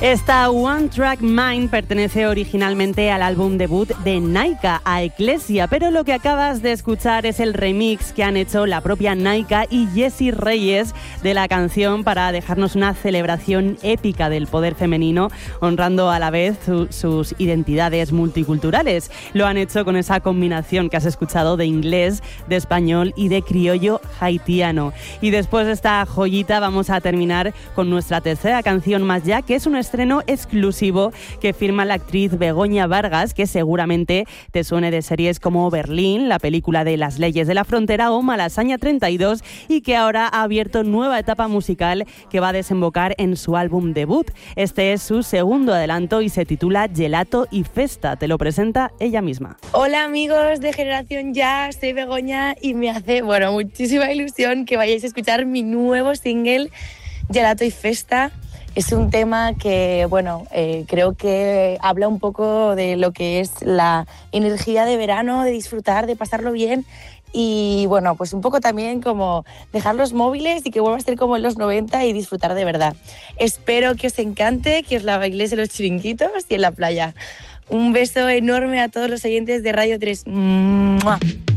Esta One Track Mind pertenece originalmente al álbum debut de Naika, a Eclesia, pero lo que acabas de escuchar es el remix que han hecho la propia Naika y Jessie Reyes de la canción para dejarnos una celebración épica del poder femenino, honrando a la vez sus identidades multiculturales. Lo han hecho con esa combinación que has escuchado de inglés, de español y de criollo haitiano. Y después de esta joyita vamos a terminar con nuestra tercera canción más ya, que es un estreno exclusivo que firma la actriz Begoña Vargas, que seguramente te suene de series como Berlín, la película de Las leyes de la frontera o Malasaña 32, y que ahora ha abierto nueva etapa musical que va a desembocar en su álbum debut. Este es su segundo adelanto y se titula Gelato y Festa. Te lo presenta ella misma. Hola amigos de Generación Ya, soy Begoña y me hace muchísima ilusión que vayáis a escuchar mi nuevo single Gelato y Festa. Es un tema que, creo que habla un poco de lo que es la energía de verano, de disfrutar, de pasarlo bien y, pues un poco también como dejar los móviles y que vuelva a ser como en los 90 y disfrutar de verdad. Espero que os encante, que os la bailéis en los chiringuitos y en la playa. Un beso enorme a todos los oyentes de Radio 3. ¡Mua!